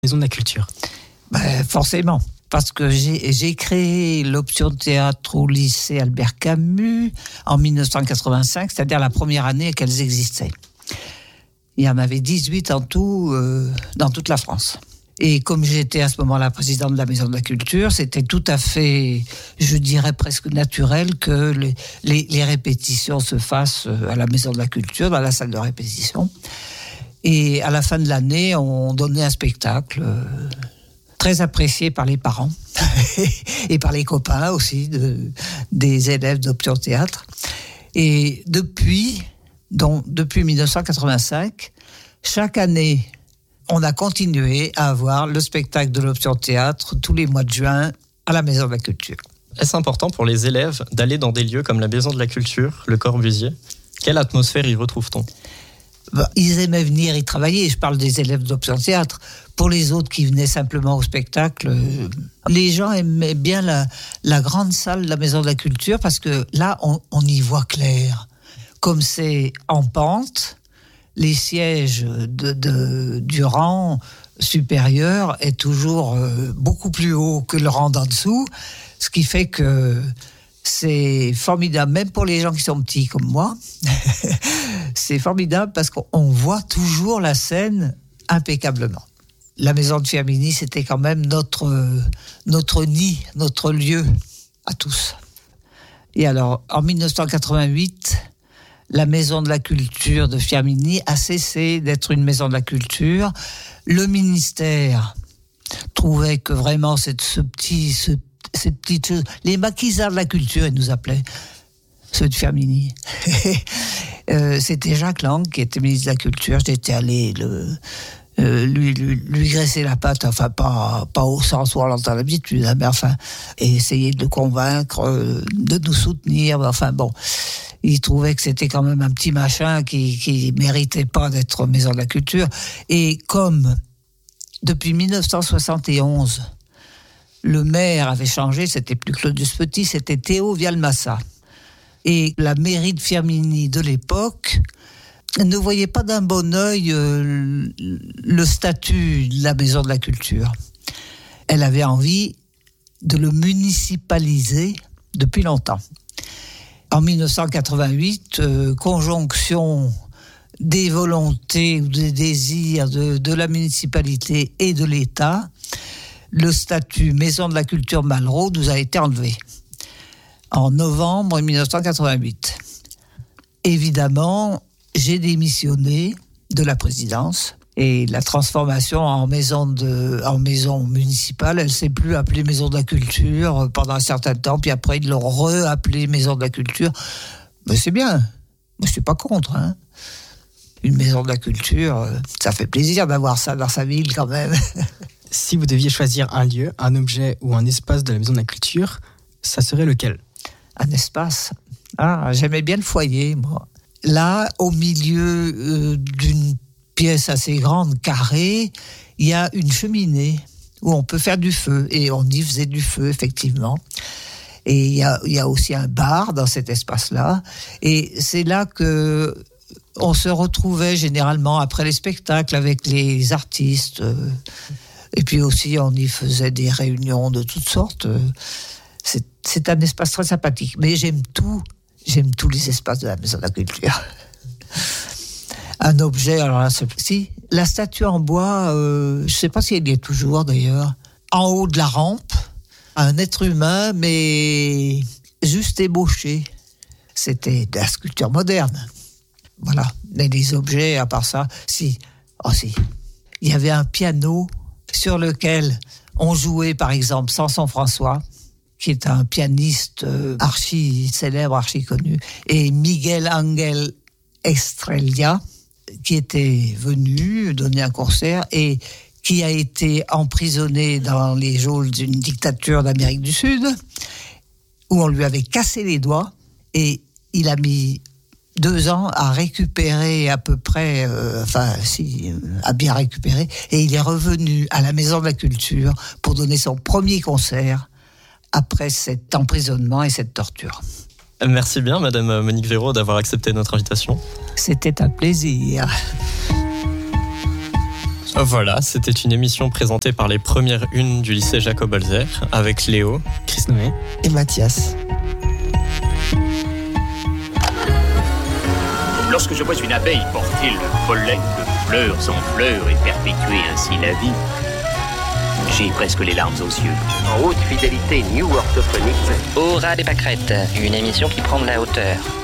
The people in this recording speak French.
Maison de la Culture? Forcément, parce que j'ai créé l'option théâtre au lycée Albert Camus en 1985, c'est-à-dire la première année qu'elles existaient. Il y en avait 18 en tout dans toute la France. Et comme j'étais à ce moment-là présidente de la Maison de la Culture, c'était tout à fait, je dirais presque naturel que les répétitions se fassent à la Maison de la Culture, dans la salle de répétition. Et à la fin de l'année, on donnait un spectacle très apprécié par les parents et par les copains aussi des élèves d'Option Théâtre. Et depuis 1985, chaque année, on a continué à avoir le spectacle de l'Option Théâtre tous les mois de juin à la Maison de la Culture. Est-ce important pour les élèves d'aller dans des lieux comme la Maison de la Culture, le Corbusier? Quelle atmosphère y retrouve-t-on? Ils aimaient venir y travailler, je parle des élèves d'Option Théâtre. Pour les autres qui venaient simplement au spectacle, les gens aimaient bien la grande salle de la Maison de la Culture parce que là, on y voit clair. Comme c'est en pente, les sièges du rang supérieur est toujours beaucoup plus haut que le rang d'en dessous, ce qui fait que c'est formidable, même pour les gens qui sont petits comme moi. C'est formidable parce qu'on voit toujours la scène impeccablement. La Maison de Firminy, c'était quand même notre nid, notre lieu à tous. Et alors, en 1988, la Maison de la Culture de Firminy a cessé d'être une Maison de la Culture. Le ministère trouvait que vraiment cette petite chose, les maquisards de la culture, ils nous appelaient, ceux de Firminy. C'était Jacques Lang qui était ministre de la Culture. J'étais allé lui graisser la patte, enfin pas au sens où on l'entend d'habitude, mais enfin, et essayer de le convaincre de nous soutenir. Enfin bon, il trouvait que c'était quand même un petit machin qui méritait pas d'être Maison de la Culture. Et comme depuis 1971, le maire avait changé, c'était plus Claudius Petit, c'était Théo Vialmassa. Et la mairie de Firminy de l'époque ne voyait pas d'un bon œil le statut de la Maison de la Culture. Elle avait envie de le municipaliser depuis longtemps. En 1988, conjonction des volontés ou des désirs de la municipalité et de l'État, le statut Maison de la Culture Malraux nous a été enlevé en novembre 1988. Évidemment, j'ai démissionné de la présidence et la transformation en maison municipale, elle ne s'est plus appelée Maison de la Culture pendant un certain temps, puis après ils l'ont re-appelée Maison de la Culture. Mais c'est bien, moi je ne suis pas contre. Une Maison de la Culture, ça fait plaisir d'avoir ça dans sa ville quand même. Si vous deviez choisir un lieu, un objet ou un espace de la Maison de la Culture, ça serait lequel? Un espace. J'aimais bien le foyer, moi. Là, au milieu d'une pièce assez grande, carrée, il y a une cheminée où on peut faire du feu. Et on y faisait du feu, effectivement. Et il y a aussi un bar dans cet espace-là. Et c'est là que on se retrouvait généralement après les spectacles avec les artistes. Et puis aussi, on y faisait des réunions de toutes sortes. C'est un espace très sympathique. Mais j'aime tous les espaces de la Maison de la Culture. Un objet, alors là, si, la statue en bois, je ne sais pas si elle y est toujours d'ailleurs, en haut de la rampe, un être humain, mais juste ébauché. C'était de la sculpture moderne. Voilà. Mais les objets, à part ça, si. Il y avait un piano sur lequel on jouait, par exemple, Samson François, qui est un pianiste archi célèbre, archi connu, et Miguel Ángel Estrella, qui était venu donner un concert et qui a été emprisonné dans les geôles d'une dictature d'Amérique du Sud, où on lui avait cassé les doigts, et il a mis 2 ans à récupérer à peu près, à bien récupérer, et il est revenu à la Maison de la Culture pour donner son premier concert après cet emprisonnement et cette torture. Merci bien, Madame Monique Véraud, d'avoir accepté notre invitation. C'était un plaisir. Voilà, c'était une émission présentée par les premières unes du lycée Jacob Holzer avec Léo, Chris Noé et Mathias. Lorsque je vois une abeille porter le pollen de fleurs en fleurs et perpétuer ainsi la vie, j'ai presque les larmes aux yeux. En haute fidélité new orthophonique. Au ras des pâquerettes, une émission qui prend de la hauteur.